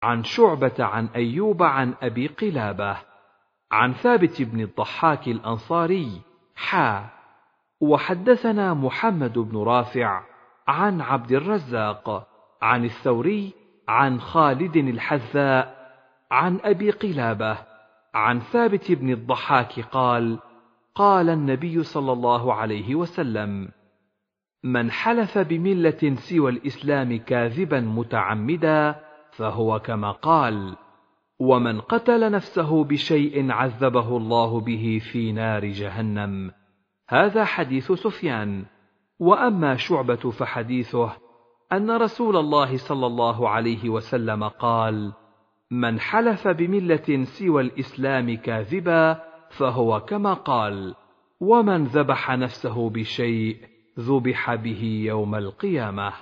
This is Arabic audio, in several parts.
عن شعبة عن أيوب عن أبي قلابة عن ثابت بن الضحاك الأنصاري وحدثنا محمد بن رافع عن عبد الرزاق عن الثوري عن خالد الحذاء عن أبي قلابة عن ثابت بن الضحاك قال: قال النبي صلى الله عليه وسلم: من حلف بملة سوى الإسلام كاذبا متعمدا فهو كما قال، ومن قتل نفسه بشيء عذبه الله به في نار جهنم. هذا حديث سفيان. وأما شعبة فحديثه أن رسول الله صلى الله عليه وسلم قال: من حلف بملة سوى الإسلام كاذبا فهو كما قال، ومن ذبح نفسه بشيء ذبح به يوم القيامة.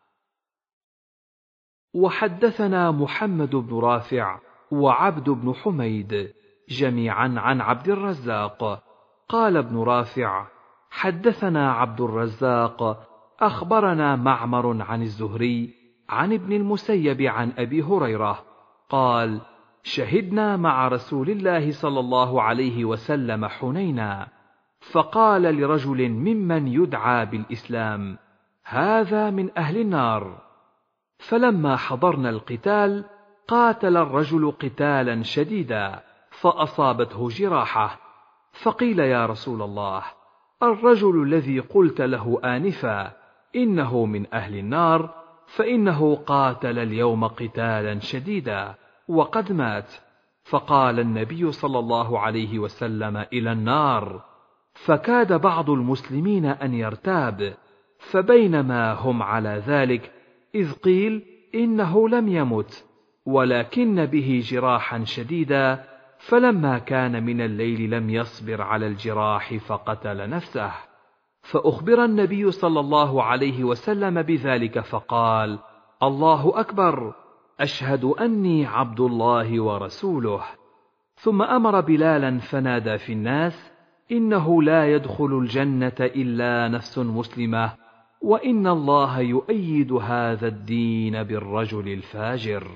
وحدثنا محمد بن رافع وعبد بن حميد جميعا عن عبد الرزاق قال ابن رافع: حدثنا عبد الرزاق أخبرنا معمر عن الزهري عن ابن المسيب عن أبي هريرة قال: شهدنا مع رسول الله صلى الله عليه وسلم حنينا، فقال لرجل ممن يدعى بالإسلام: هذا من أهل النار. فلما حضرنا القتال قاتل الرجل قتالا شديدا فأصابته جراحة، فقيل: يا رسول الله، الرجل الذي قلت له آنفا إنه من أهل النار، فإنه قاتل اليوم قتالا شديدا وقد مات. فقال النبي صلى الله عليه وسلم: إلى النار. فكاد بعض المسلمين أن يرتاب، فبينما هم على ذلك إذ قيل إنه لم يمت ولكن به جراحا شديدا، فلما كان من الليل لم يصبر على الجراح فقتل نفسه. فأخبر النبي صلى الله عليه وسلم بذلك فقال: الله أكبر، أشهد أني عبد الله ورسوله. ثم أمر بلالا فنادى في الناس: إنه لا يدخل الجنة إلا نفس مسلمة، وإن الله يؤيد هذا الدين بالرجل الفاجر.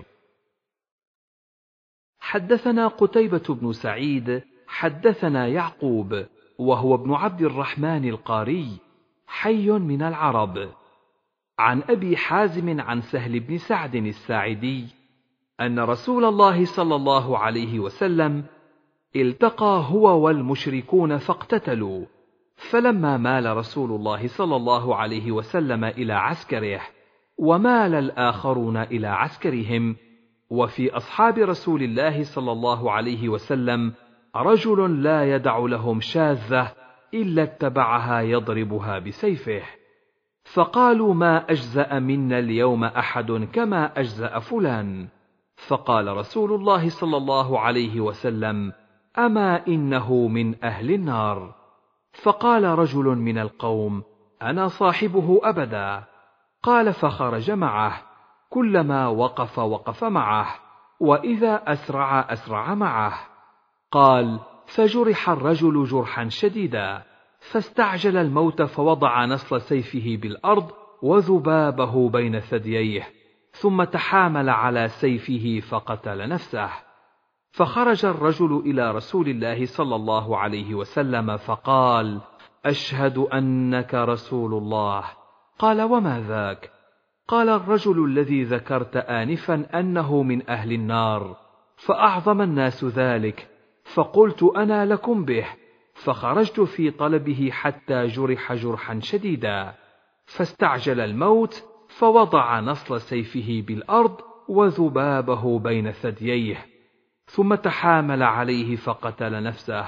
حدثنا قتيبة بن سعيد حدثنا يعقوب وهو ابن عبد الرحمن القاري حي من العرب عن أبي حازم عن سهل بن سعد الساعدي أن رسول الله صلى الله عليه وسلم التقى هو والمشركون فاقتتلوا، فلما مال رسول الله صلى الله عليه وسلم إلى عسكره ومال الآخرون إلى عسكرهم، وفي أصحاب رسول الله صلى الله عليه وسلم رجل لا يدع لهم شاذة إلا اتبعها يضربها بسيفه، فقالوا: ما أجزأ منا اليوم أحد كما أجزأ فلان. فقال رسول الله صلى الله عليه وسلم: أما إنه من أهل النار. فقال رجل من القوم: أنا صاحبه أبدا. قال: فخرج معه، كلما وقف معه، وإذا أسرع معه. قال: فجرح الرجل جرحا شديدا، فاستعجل الموت فوضع نصل سيفه بالأرض وذبابه بين ثدييه، ثم تحامل على سيفه فقتل نفسه. فخرج الرجل إلى رسول الله صلى الله عليه وسلم فقال: أشهد أنك رسول الله. قال: وما ذاك؟ قال: الرجل الذي ذكرت آنفا أنه من أهل النار. فأعظم الناس ذلك، فقلت أنا لكم به، فخرجت في طلبه حتى جرح جرحا شديدا، فاستعجل الموت فوضع نصل سيفه بالأرض وذبابه بين ثدييه، ثم تحامل عليه فقتل نفسه.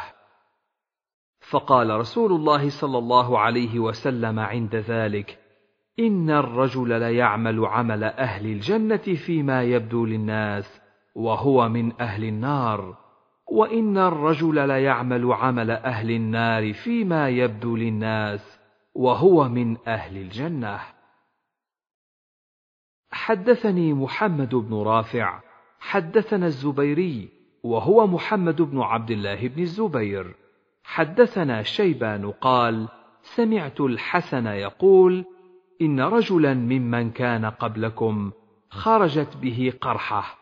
فقال رسول الله صلى الله عليه وسلم عند ذلك: إن الرجل ليعمل عمل أهل الجنة فيما يبدو للناس وهو من أهل النار، وإن الرجل ليعمل عمل أهل النار فيما يبدو للناس وهو من أهل الجنة. حدثني محمد بن رافع حدثنا الزبيري وهو محمد بن عبد الله بن الزبير حدثنا شيبان قال: سمعت الحسن يقول: إن رجلا ممن كان قبلكم خرجت به قرحة،